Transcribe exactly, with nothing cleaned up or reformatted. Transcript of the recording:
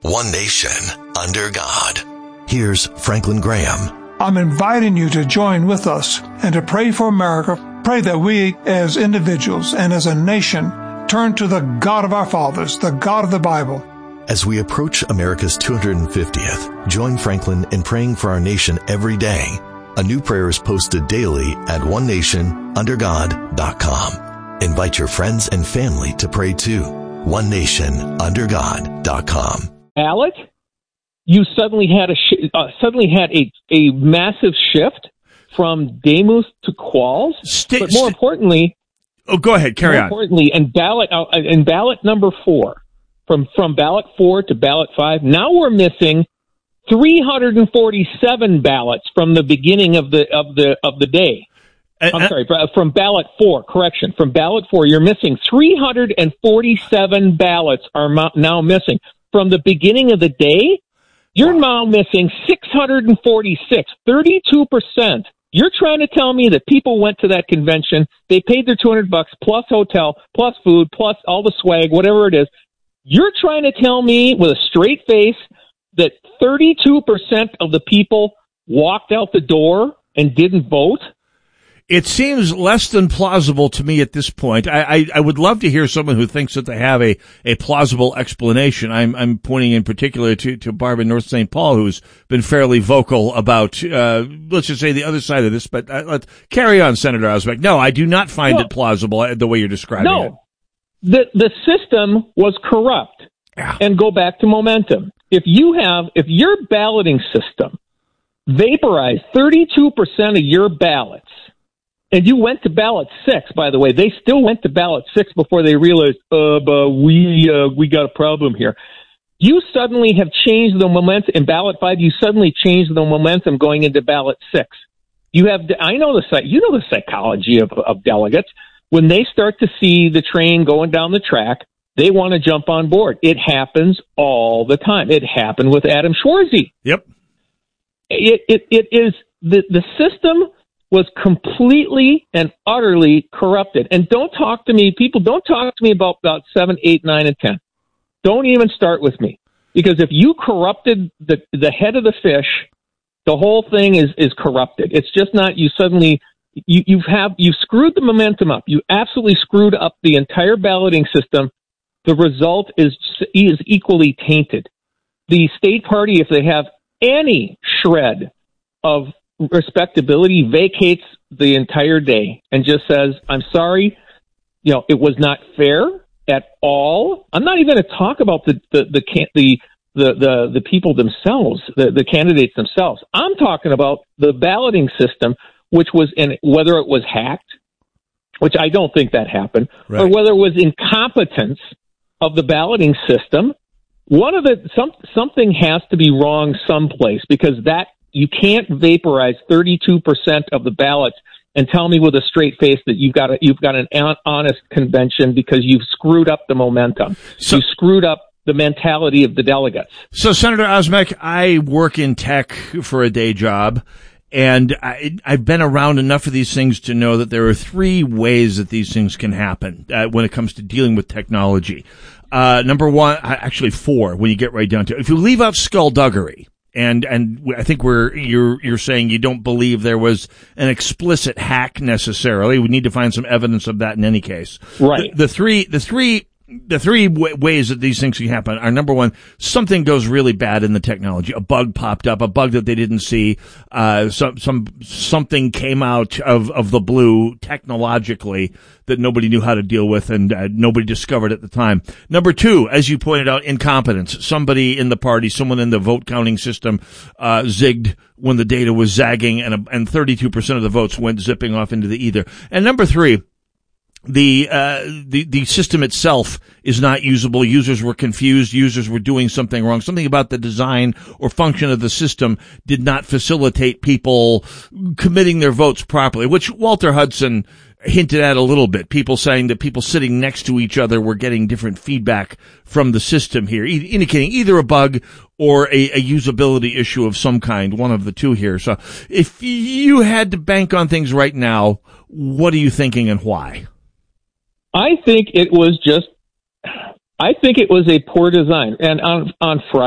one nation, under God. Here's Franklin Graham. I'm inviting you to join with us and to pray for America. Pray that we as individuals and as a nation turn to the God of our fathers, the God of the Bible. As we approach America's two hundred fiftieth, join Franklin in praying for our nation every day. A new prayer is posted daily at one nation under god dot com. Invite your friends and family to pray too. one nation under god dot com. Ballot, you suddenly had a sh- uh, suddenly had a, a massive shift from Demuth to Qualls. St- but more st- importantly, oh, go ahead, carry more on. Importantly, and ballot uh, and ballot number four, from from ballot four to ballot five, now we're missing three hundred forty-seven ballots from the beginning of the of the of the day. Uh, I'm sorry, from ballot four. Correction, from ballot four, you're missing three hundred forty-seven ballots are now missing from the beginning of the day. You're now missing six hundred forty-six, thirty-two percent. You're trying to tell me that people went to that convention, they paid their two hundred bucks plus hotel, plus food, plus all the swag, whatever it is. You're trying to tell me with a straight face that thirty-two percent of the people walked out the door and didn't vote? It seems less than plausible to me at this point. I, I, I would love to hear someone who thinks that they have a, a plausible explanation. I'm, I'm pointing in particular to, to Barb in North Saint Paul, who's been fairly vocal about, uh, let's just say the other side of this, but uh, let's carry on, Senator Osbeck. No, I do not find no. it plausible the way you're describing no. it. The, the system was corrupt. Yeah. And go back to momentum. If you have, if your balloting system vaporized thirty-two percent of your ballots, and you went to ballot six, by the way, they still went to ballot six before they realized, uh, but we, uh, we got a problem here. You suddenly have changed the momentum in ballot five. You suddenly changed the momentum going into ballot six. You have, I know the, you know the psychology of, of delegates. When they start to see the train going down the track, they want to jump on board. It happens all the time. It happened with Adam Schwarzy. Yep. It, it, it is, the, the system was completely and utterly corrupted. And don't talk to me, people, don't talk to me about, about seven, eight, nine, and ten. Don't even start with me. Because if you corrupted the, the head of the fish, the whole thing is, is corrupted. It's just not, you suddenly, you, you have, you screwed the momentum up. You absolutely screwed up the entire balloting system. The result is, is equally tainted. The state party, if they have any shred of respectability, vacates the entire day and just says, I'm sorry, you know, it was not fair at all. I'm not even going to talk about the, the, the, the, the, the, the people themselves, the, the candidates themselves. I'm talking about the balloting system, which was in, whether it was hacked, which I don't think that happened, right, or whether it was incompetence of the balloting system. One of the, some, something has to be wrong someplace, because that, you can't vaporize thirty-two percent of the ballots and tell me with a straight face that you've got a, you've got an honest convention, because you've screwed up the momentum. So, you screwed up the mentality of the delegates. So, Senator Osbeck, I work in tech for a day job, and I, I've been around enough of these things to know that there are three ways that these things can happen uh, when it comes to dealing with technology. Uh, number one, actually four, when you get right down to it. If you leave out skullduggery, And, and I think we're, you're, you're saying you don't believe there was an explicit hack necessarily. We need to find some evidence of that in any case. Right. The, the three, the three, the three w- ways that these things can happen are, number one, something goes really bad in the technology. A bug popped up, a bug that they didn't see. Uh, some, some, something came out of, of the blue technologically that nobody knew how to deal with, and uh, nobody discovered at the time. Number two, as you pointed out, incompetence. Somebody in the party, someone in the vote counting system, uh, zigged when the data was zagging, and, and thirty-two percent of the votes went zipping off into the ether. And number three, The, uh, the, the system itself is not usable. Users were confused. Users were doing something wrong. Something about the design or function of the system did not facilitate people committing their votes properly, which Walter Hudson hinted at a little bit. People saying that people sitting next to each other were getting different feedback from the system here, e- indicating either a bug or a, a usability issue of some kind, one of the two here. So if you had to bank on things right now, what are you thinking and why? I think it was just, I think it was a poor design. And on, on Friday,